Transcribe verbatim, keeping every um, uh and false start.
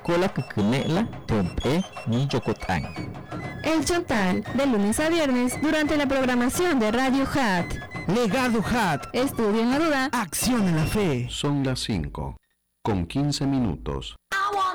Cola Cucumela, Tompe, ni Yocotán. El Chontal, de lunes a viernes, durante la programación de Radio Hat. Legado Hat. Estudio en la duda. Acción en la fe. Son las cinco, con quince minutos.